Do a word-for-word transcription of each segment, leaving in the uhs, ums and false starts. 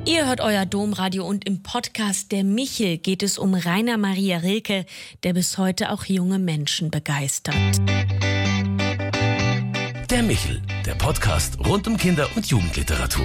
Ihr hört euer Domradio und im Podcast Der Michel geht es um Rainer Maria Rilke, der bis heute auch junge Menschen begeistert. Der Michel, der Podcast rund um Kinder- und Jugendliteratur.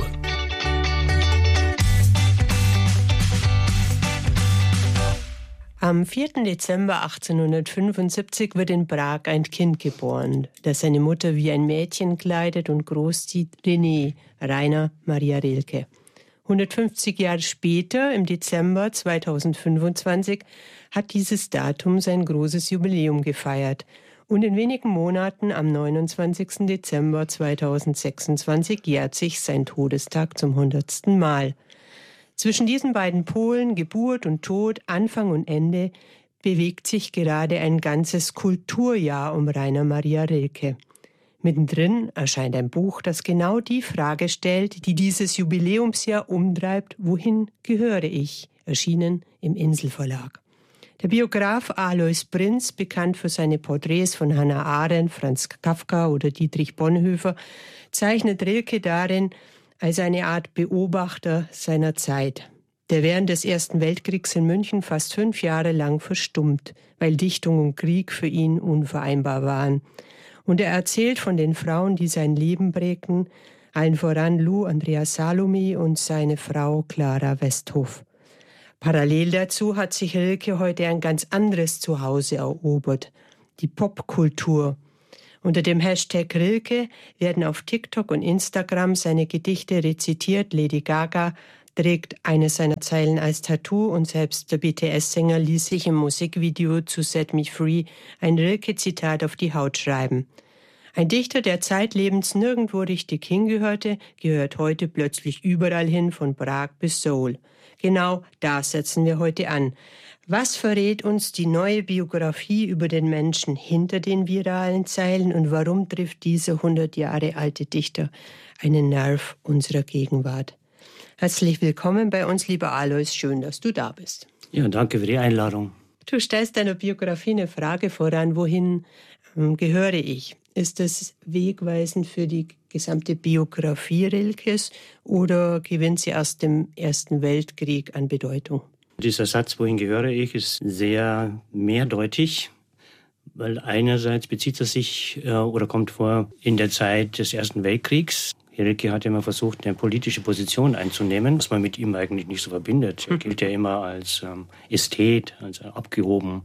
Am vierten Dezember achtzehnhundertfünfundsiebzig wird in Prag ein Kind geboren, das seine Mutter wie ein Mädchen kleidet und großzieht, René, Rainer Maria Rilke. hundertfünfzig Jahre später, im Dezember zweitausendfünfundzwanzig, hat dieses Datum sein großes Jubiläum gefeiert. Und in wenigen Monaten, am neunundzwanzigsten Dezember zweitausendsechsundzwanzig, jährt sich sein Todestag zum hundertsten Mal. Zwischen diesen beiden Polen, Geburt und Tod, Anfang und Ende, bewegt sich gerade ein ganzes Kulturjahr um Rainer Maria Rilke. Mittendrin erscheint ein Buch, das genau die Frage stellt, die dieses Jubiläumsjahr umtreibt: Wohin gehöre ich? Erschienen im Inselverlag. Der Biograf Alois Prinz, bekannt für seine Porträts von Hannah Arendt, Franz Kafka oder Dietrich Bonhoeffer, zeichnet Rilke darin als eine Art Beobachter seiner Zeit, der während des Ersten Weltkriegs in München fast fünf Jahre lang verstummt, weil Dichtung und Krieg für ihn unvereinbar waren. Und er erzählt von den Frauen, die sein Leben prägten, allen voran Lou Andrea Salome und seine Frau Clara Westhoff. Parallel dazu hat sich Rilke heute ein ganz anderes Zuhause erobert, die Popkultur. Unter dem Hashtag Rilke werden auf TikTok und Instagram seine Gedichte rezitiert. Lady Gaga trägt eine seiner Zeilen als Tattoo und selbst der B T S-Sänger ließ sich im Musikvideo zu Set Me Free ein Rilke-Zitat auf die Haut schreiben. Ein Dichter, der zeitlebens nirgendwo richtig hingehörte, gehört heute plötzlich überall hin, von Prag bis Seoul. Genau da setzen wir heute an. Was verrät uns die neue Biografie über den Menschen hinter den viralen Zeilen und warum trifft dieser hundert Jahre alte Dichter einen Nerv unserer Gegenwart? Herzlich willkommen bei uns, lieber Alois. Schön, dass du da bist. Ja, danke für die Einladung. Du stellst deiner Biografie eine Frage voran: Wohin ähm, gehöre ich? Ist das wegweisend für die gesamte Biografie Rilkes oder gewinnt sie erst im Ersten Weltkrieg an Bedeutung? Dieser Satz, wohin gehöre ich, ist sehr mehrdeutig, weil einerseits bezieht er sich äh, oder kommt vor in der Zeit des Ersten Weltkriegs. Rilke hat immer versucht, eine politische Position einzunehmen, was man mit ihm eigentlich nicht so verbindet. Er gilt ja immer als ähm, Ästhet, als abgehoben,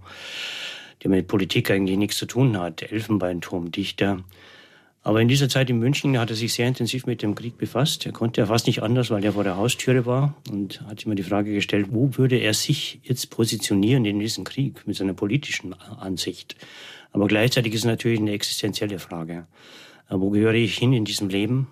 der mit Politik eigentlich nichts zu tun hat, Elfenbeinturmdichter. Aber in dieser Zeit in München hat er sich sehr intensiv mit dem Krieg befasst. Er konnte ja fast nicht anders, weil er vor der Haustüre war und hat immer die Frage gestellt, wo würde er sich jetzt positionieren in diesem Krieg mit seiner politischen Ansicht. Aber gleichzeitig ist es natürlich eine existenzielle Frage. Wo gehöre ich hin in diesem Leben?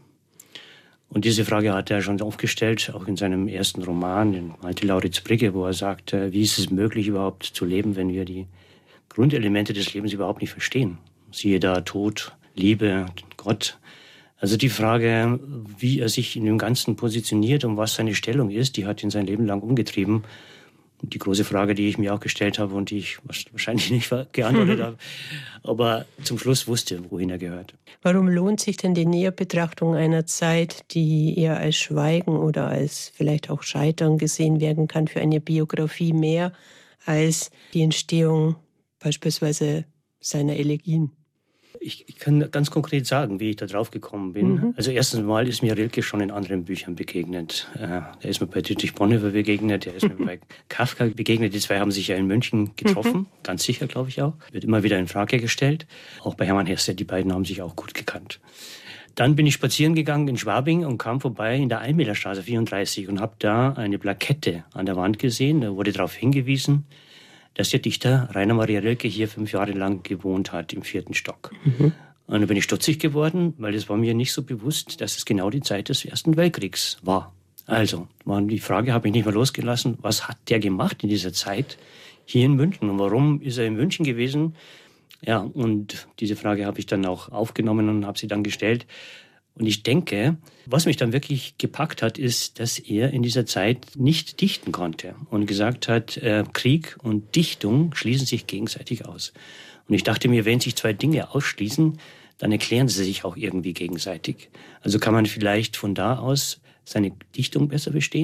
Und diese Frage hat er schon aufgestellt, auch in seinem ersten Roman, in Malte Lauritz Brigge, wo er sagt, wie ist es möglich überhaupt zu leben, wenn wir die Grundelemente des Lebens überhaupt nicht verstehen. Siehe da Tod, Liebe, Gott. Also die Frage, wie er sich in dem Ganzen positioniert und was seine Stellung ist, die hat ihn sein Leben lang umgetrieben. Und die große Frage, die ich mir auch gestellt habe und die ich wahrscheinlich nicht geantwortet habe, aber zum Schluss wusste, wohin er gehört. Warum lohnt sich denn die Näherbetrachtung einer Zeit, die eher als Schweigen oder als vielleicht auch Scheitern gesehen werden kann, für eine Biografie mehr als die Entstehung beispielsweise seiner Elegien? Ich, ich kann ganz konkret sagen, wie ich da drauf gekommen bin. Mhm. Also erstens mal ist mir Rilke schon in anderen Büchern begegnet. Äh, er ist mir bei Dietrich Bonhoeffer begegnet, er ist mir bei Kafka begegnet. Die zwei haben sich ja in München getroffen, mhm. ganz sicher, glaube ich auch. Wird immer wieder in Frage gestellt. Auch bei Hermann Hesse, die beiden haben sich auch gut gekannt. Dann bin ich spazieren gegangen in Schwabing und kam vorbei in der Eimillerstraße vierunddreißig und habe da eine Plakette an der Wand gesehen. Da wurde darauf hingewiesen, dass der Dichter Rainer Maria Rilke hier fünf Jahre lang gewohnt hat, im vierten Stock. Mhm. Und da bin ich stutzig geworden, weil es war mir nicht so bewusst, dass es genau die Zeit des Ersten Weltkriegs war. Also, war die Frage habe ich nicht mehr losgelassen, was hat der gemacht in dieser Zeit hier in München und warum ist er in München gewesen? Ja, und diese Frage habe ich dann auch aufgenommen und habe sie dann gestellt. Und ich denke, was mich dann wirklich gepackt hat, ist, dass er in dieser Zeit nicht dichten konnte und gesagt hat, äh, Krieg und Dichtung schließen sich gegenseitig aus. Und ich dachte mir, wenn sich zwei Dinge ausschließen, dann erklären sie sich auch irgendwie gegenseitig. Also kann man vielleicht von da aus seine Dichtung besser verstehen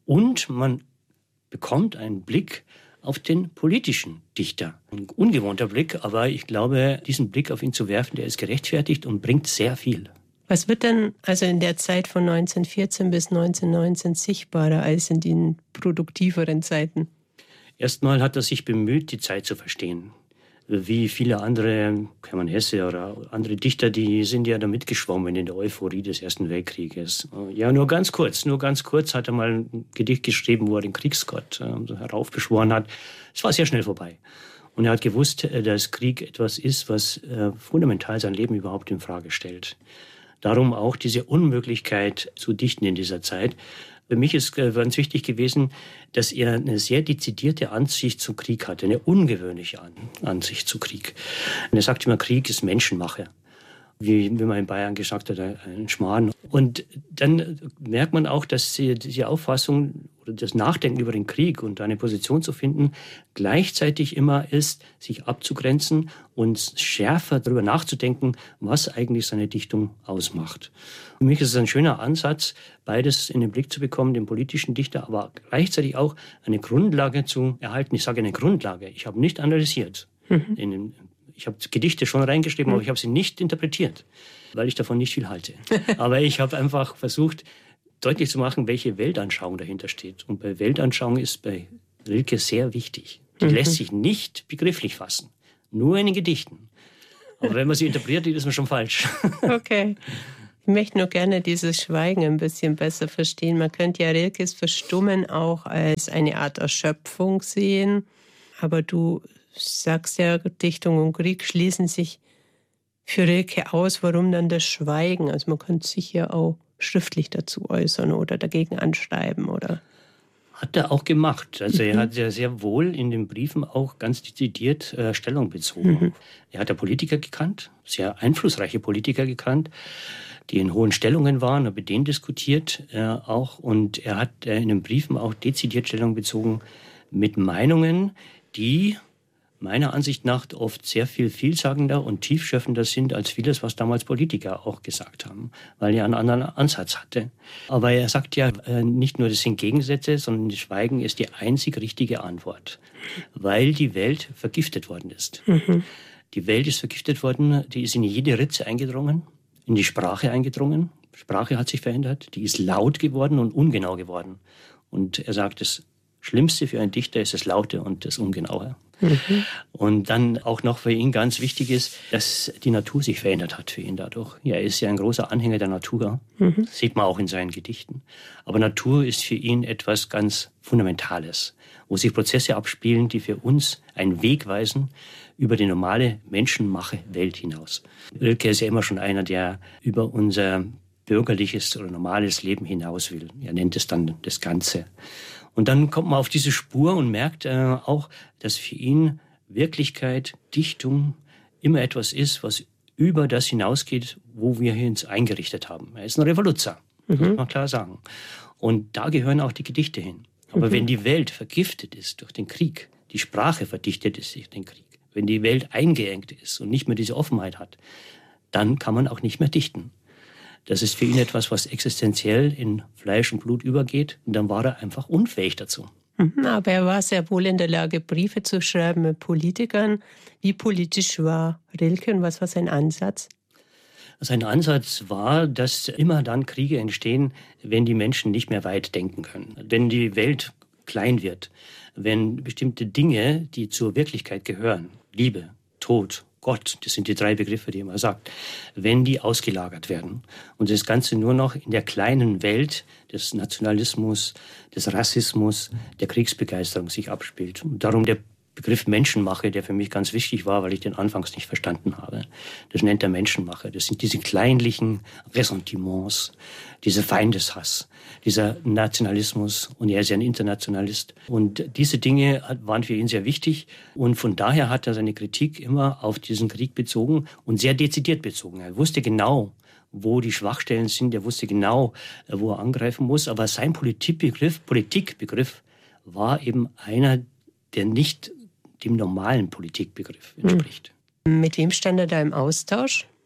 Und man bekommt einen Blick auf den politischen Dichter. Ein ungewohnter Blick, aber ich glaube, diesen Blick auf ihn zu werfen, der ist gerechtfertigt und bringt sehr viel. Was wird denn also in der Zeit von neunzehnhundertvierzehn bis neunzehnhundertneunzehn sichtbarer als in den produktiveren Zeiten? Erstmal hat er sich bemüht, die Zeit zu verstehen. Wie viele andere, Hermann Hesse oder andere Dichter, die sind ja da mitgeschwommen in der Euphorie des Ersten Weltkrieges. Ja, nur ganz kurz, nur ganz kurz hat er mal ein Gedicht geschrieben, wo er den Kriegsgott äh, heraufbeschworen hat. Es war sehr schnell vorbei. Und er hat gewusst, dass Krieg etwas ist, was äh, fundamental sein Leben überhaupt in Frage stellt. Darum auch diese Unmöglichkeit zu dichten in dieser Zeit. Für mich ist ganz wichtig gewesen, dass er eine sehr dezidierte Ansicht zum Krieg hatte, eine ungewöhnliche Ansicht zu Krieg. Und er sagt immer, Krieg ist Menschenmache. Wie, wie man in Bayern gesagt hat, ein Schmarrn. Und dann merkt man auch, dass diese Auffassung oder das Nachdenken über den Krieg und eine Position zu finden, gleichzeitig immer ist, sich abzugrenzen und schärfer darüber nachzudenken, was eigentlich seine Dichtung ausmacht. Für mich ist es ein schöner Ansatz, beides in den Blick zu bekommen, den politischen Dichter, aber gleichzeitig auch eine Grundlage zu erhalten. Ich sage eine Grundlage. Ich habe nicht analysiert mhm. in den Ich habe Gedichte schon reingeschrieben, aber ich habe sie nicht interpretiert, weil ich davon nicht viel halte. Aber ich habe einfach versucht, deutlich zu machen, welche Weltanschauung dahinter steht. Und bei Weltanschauung ist bei Rilke sehr wichtig. Die mhm. lässt sich nicht begrifflich fassen, nur in den Gedichten. Aber wenn man sie interpretiert, ist man schon falsch. Okay. Ich möchte nur gerne dieses Schweigen ein bisschen besser verstehen. Man könnte ja Rilkes Verstummen auch als eine Art Erschöpfung sehen. Aber du sagst ja, Dichtung und Krieg schließen sich für Rilke aus. Warum dann das Schweigen? Also man könnte sich ja auch schriftlich dazu äußern oder dagegen anschreiben, oder? Hat er auch gemacht. Also mhm. er hat ja sehr wohl in den Briefen auch ganz dezidiert äh, Stellung bezogen. Mhm. Er hat ja Politiker gekannt, sehr einflussreiche Politiker gekannt, die in hohen Stellungen waren, hat mit denen diskutiert äh, auch. Und er hat äh, in den Briefen auch dezidiert Stellung bezogen mit Meinungen, die meiner Ansicht nach oft sehr viel vielsagender und tiefschürfender sind als vieles, was damals Politiker auch gesagt haben, weil er einen anderen Ansatz hatte. Aber er sagt ja nicht nur, das sind Gegensätze, sondern das Schweigen ist die einzig richtige Antwort, weil die Welt vergiftet worden ist. Mhm. Die Welt ist vergiftet worden, die ist in jede Ritze eingedrungen, in die Sprache eingedrungen. Sprache hat sich verändert, die ist laut geworden und ungenau geworden. Und er sagt, das Schlimmste für einen Dichter ist das Laute und das Ungenaue. Mhm. Und dann auch noch für ihn ganz wichtig ist, dass die Natur sich verändert hat für ihn dadurch. Ja, er ist ja ein großer Anhänger der Natur, mhm. das sieht man auch in seinen Gedichten. Aber Natur ist für ihn etwas ganz Fundamentales, wo sich Prozesse abspielen, die für uns einen Weg weisen über die normale Menschenmache-Welt hinaus. Rilke ist ja immer schon einer, der über unser bürgerliches oder normales Leben hinaus will. Er nennt es dann das Ganze. Und dann kommt man auf diese Spur und merkt äh, auch, dass für ihn Wirklichkeit, Dichtung immer etwas ist, was über das hinausgeht, wo wir uns eingerichtet haben. Er ist ein Revoluzer, mhm. muss man klar sagen. Und da gehören auch die Gedichte hin. Aber mhm. wenn die Welt vergiftet ist durch den Krieg, die Sprache verdichtet ist durch den Krieg, wenn die Welt eingeengt ist und nicht mehr diese Offenheit hat, dann kann man auch nicht mehr dichten. Das ist für ihn etwas, was existenziell in Fleisch und Blut übergeht. Und dann war er einfach unfähig dazu. Aber er war sehr wohl in der Lage, Briefe zu schreiben mit Politikern. Wie politisch war Rilke und was war sein Ansatz? Sein Ansatz war, dass immer dann Kriege entstehen, wenn die Menschen nicht mehr weit denken können. Wenn die Welt klein wird. Wenn bestimmte Dinge, die zur Wirklichkeit gehören, Liebe, Tod, Gott, das sind die drei Begriffe, die er immer sagt, wenn die ausgelagert werden und das Ganze nur noch in der kleinen Welt des Nationalismus, des Rassismus, der Kriegsbegeisterung sich abspielt. Und darum der Begriff Menschenmache, der für mich ganz wichtig war, weil ich den anfangs nicht verstanden habe. Das nennt er Menschenmache. Das sind diese kleinlichen Ressentiments, dieser Feindeshass, dieser Nationalismus. Und er ist ja ein Internationalist. Und diese Dinge waren für ihn sehr wichtig. Und von daher hat er seine Kritik immer auf diesen Krieg bezogen und sehr dezidiert bezogen. Er wusste genau, wo die Schwachstellen sind. Er wusste genau, wo er angreifen muss. Aber sein Politikbegriff, Politikbegriff war eben einer, der nicht dem normalen Politikbegriff entspricht. Mit wem stand er da im Austausch?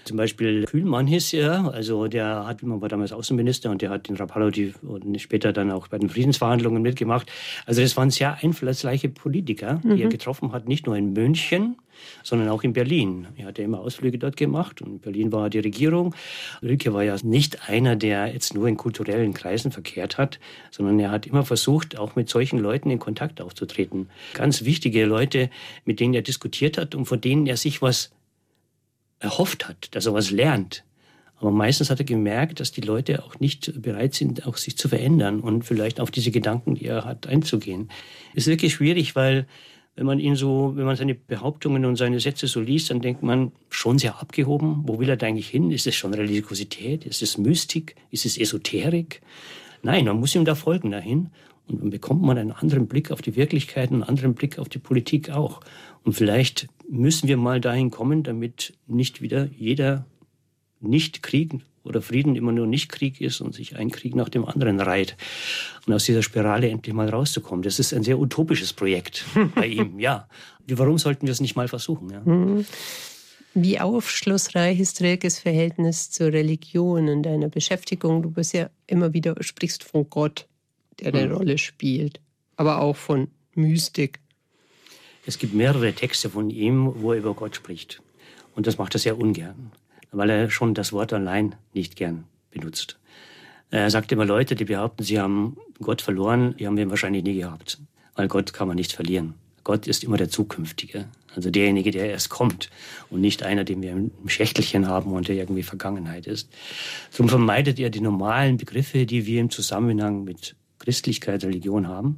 Zum Beispiel Kühlmann hieß er, also der hat, man war damals Außenminister und der hat in Rapallo die, und später dann auch bei den Friedensverhandlungen mitgemacht. Also das waren sehr einflussreiche Politiker, die mhm. er getroffen hat, nicht nur in München, sondern auch in Berlin. Er hat ja immer Ausflüge dort gemacht und in Berlin war die Regierung. Rilke war ja nicht einer, der jetzt nur in kulturellen Kreisen verkehrt hat, sondern er hat immer versucht, auch mit solchen Leuten in Kontakt aufzutreten. Ganz wichtige Leute, mit denen er diskutiert hat und von denen er sich was erhofft hat, dass er was lernt. Aber meistens hat er gemerkt, dass die Leute auch nicht bereit sind, auch sich zu verändern und vielleicht auf diese Gedanken, die er hat, einzugehen. Es ist wirklich schwierig, weil wenn man ihn so, wenn man seine Behauptungen und seine Sätze so liest, dann denkt man, schon sehr abgehoben. Wo will er da eigentlich hin? Ist es schon Religiosität? Ist es Mystik? Ist es Esoterik? Nein, man muss ihm da folgen dahin. Und dann bekommt man einen anderen Blick auf die Wirklichkeit, einen anderen Blick auf die Politik auch. Und vielleicht müssen wir mal dahin kommen, damit nicht wieder jeder Nicht-Krieg oder Frieden immer nur Nicht-Krieg ist und sich ein Krieg nach dem anderen reiht. Und aus dieser Spirale endlich mal rauszukommen. Das ist ein sehr utopisches Projekt bei ihm, ja. Warum sollten wir es nicht mal versuchen? Ja? Wie aufschlussreich ist Rilkes Verhältnis zur Religion in deiner Beschäftigung? Du bist ja immer wieder, sprichst von Gott, der eine mhm. Rolle spielt, aber auch von Mystik. Es gibt mehrere Texte von ihm, wo er über Gott spricht. Und das macht er sehr ungern, weil er schon das Wort allein nicht gern benutzt. Er sagt immer, Leute, die behaupten, sie haben Gott verloren, die haben wir wahrscheinlich nie gehabt. Weil Gott kann man nicht verlieren. Gott ist immer der Zukünftige, also derjenige, der erst kommt und nicht einer, den wir im Schächtelchen haben und der irgendwie Vergangenheit ist. Darum vermeidet er die normalen Begriffe, die wir im Zusammenhang mit Christlichkeit, Religion haben.